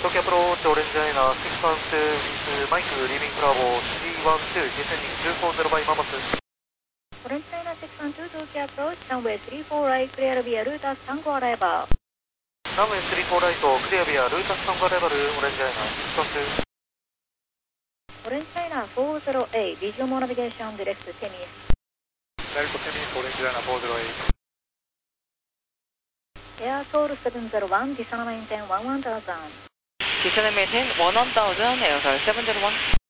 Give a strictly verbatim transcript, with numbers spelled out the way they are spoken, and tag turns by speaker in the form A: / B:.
A: Tokyo approach, Orange China, six one two with Mike, leaving Bravo, three one two, descending two four zero by Mamosu.
B: Orange China six one two, Tokyo approach, runway three four right, clear via Lutas Tango arrival.
A: Runway three four right, clear via Lutas Tango arrival, Orange China six one two.
B: Orange China four zero eight, visual navigation, direct to Temis.
A: Direct to Temis, Orange China four zero eight.
B: Air Seoul seven zero one, descend maintain one one thousand.
C: Descend and maintain one one thousand, Air Seoul seven zero one.